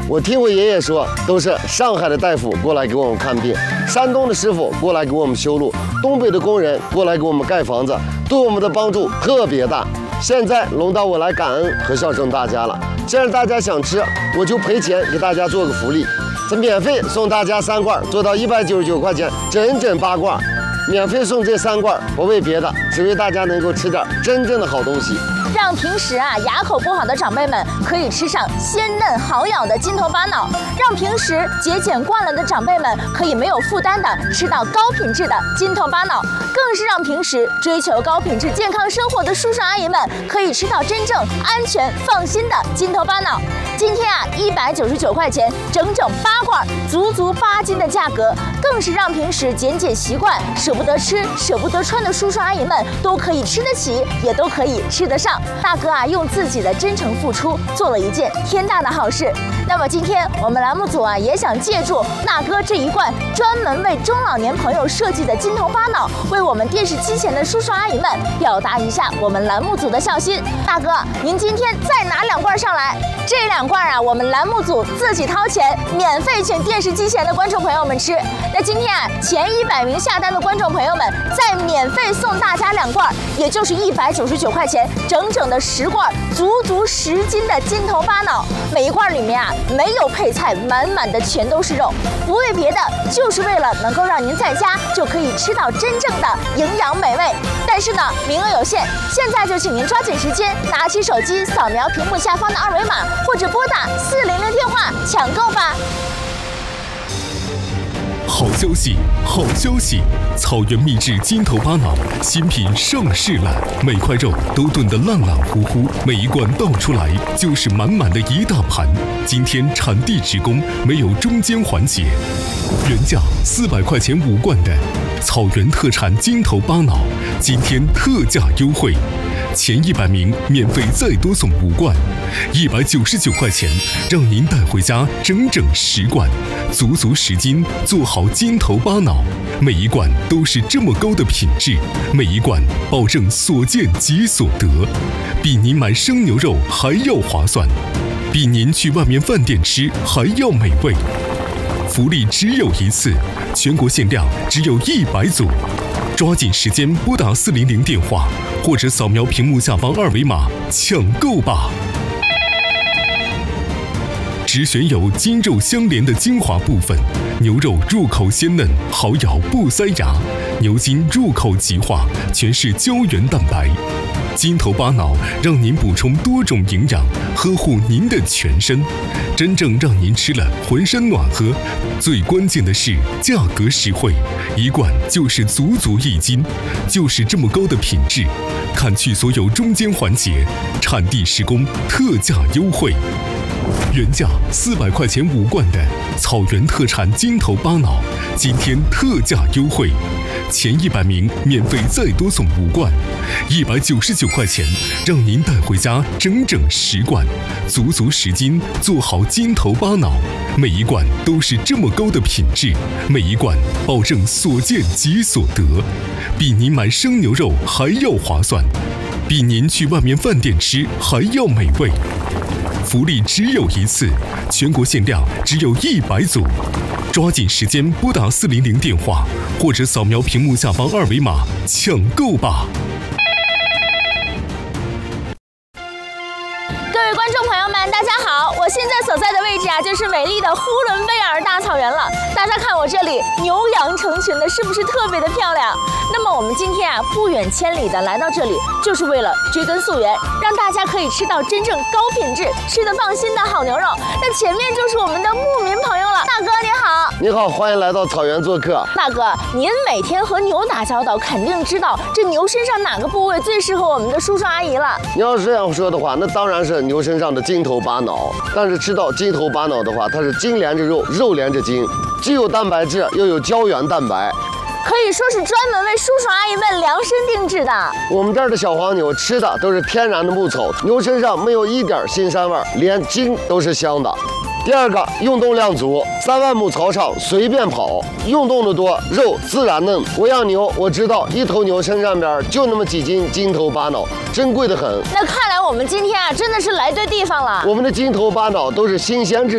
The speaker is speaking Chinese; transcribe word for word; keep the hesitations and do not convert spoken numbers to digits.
我听我爷爷说，都是上海的大夫过来给我们看病，山东的师傅过来给我们修路，东北的工人过来给我们盖房子，对我们的帮助特别大。现在轮到我来感恩和孝顺大家了。既然大家想吃，我就赔钱给大家做个福利，这免费送大家三罐，做到一百九十九块钱，整整八罐。免费送这三罐，不为别的，只为大家能够吃点真正的好东西。 让平时啊牙口不好的长辈们可以吃上鲜嫩好咬的筋头巴脑，让平时节俭惯了的长辈们可以没有负担的吃到高品质的筋头巴脑，更是让平时追求高品质健康生活的叔叔阿姨们可以吃到真正安全放心的筋头巴脑。今天啊一百九十九块钱，整整八罐，足足八斤的价格，更是让平时减减习惯、舍不得吃、舍不得穿的叔叔阿姨们都可以吃得起，也都可以吃得上。大哥啊，用自己的真诚付出做了一件天大的好事。那么今天我们栏目组啊，也想借助大哥这一罐专门为中老年朋友设计的筋头巴脑，为我们电视机前的叔叔阿姨们表达一下我们栏目组的孝心。大哥，您今天再拿两罐上来，这两罐啊，我们栏目组自己掏钱，免费请电视机前的观众朋友们吃。那今天啊，前一百名下单的观众朋友们再免费送大家两罐，也就是一百九十九块钱，整整的十罐，足足十斤的筋头巴脑。每一罐里面啊没有配菜，满满的全都是肉，不为别的，就是为了能够让您在家就可以吃到真正的营养美味。但是呢，名额有限，现在就请您抓紧时间，拿起手机扫描屏幕下方的二维码，或者拨打四零零电话抢购吧。 好消息，好消息！草原秘制筋头巴脑新品上市了，每块肉都炖得烂烂乎乎，每一罐倒出来就是满满的一大盘。今天产地直供，没有中间环节。原价四百块钱五罐的草原特产筋头巴脑，今天特价优惠。前一百名免费再多送五罐，一百九十九块钱，让您带回家整整十罐，足足十斤，做好筋头巴脑。每一罐都是这么高的品质，每一罐保证所见即所得，比您买生牛肉还要划算，比您去外面饭店吃还要美味。福利只有一次，全国限量只有一百组。抓紧时间拨打四零零电话，或者扫描屏幕下方二维码抢购吧。只选有筋肉相连的精华部分，牛肉入口鲜嫩，好咬不塞牙；牛筋入口即化，全是胶原蛋白。筋头巴脑让您补充多种营养，呵护您的全身，真正让您吃了浑身暖和。最关键的是价格实惠，一罐就是足足一斤，就是这么高的品质，砍去所有中间环节，产地施工，特价优惠。原价四百块钱五罐的草原特产筋头巴脑，今天特价优惠，前一百名免费再多送五罐，一百九十九块钱，让您带回家整整十罐，足足十斤，做好筋头巴脑。每一罐都是这么高的品质，每一罐保证所见即所得，比您买生牛肉还要划算，比您去外面饭店吃还要美味。福利只有一次，全国限量只有一百组，抓紧时间拨打四零零电话，或者扫描屏幕下方二维码抢购吧。 各位观众朋友们，大家好！我现在所在的位置啊，就是美丽的呼伦贝尔大草原了。大家看我这里牛羊成群的，是不是特别的漂亮？那么我们今天啊，不远千里的来到这里，就是为了追根溯源，让大家可以吃到真正高品质、吃得放心的好牛肉。那前面就是我们的牧民朋友了，大哥你好。 你好，欢迎来到草原做客。 大哥，您每天和牛打交道，肯定知道这牛身上哪个部位最适合我们的叔叔阿姨了。 你要是这样说的话，那当然是牛身上的筋头巴脑。但是吃到筋头巴脑的话，它是筋连着肉，肉连着筋，既有蛋白质，又有胶原蛋白， 可以说是专门为叔叔阿姨们量身定制的。 我们这儿的小黄牛吃的都是天然的牧草，牛身上没有一点腥膻味，连筋都是香的。第二个，运动量足，三万亩草场随便跑，运动的多，肉自然嫩。我养牛，我知道一头牛身上边就那么几斤筋头巴脑，珍贵的很。 那看来我们今天啊，真的是来对地方了。 我们的筋头巴脑都是新鲜制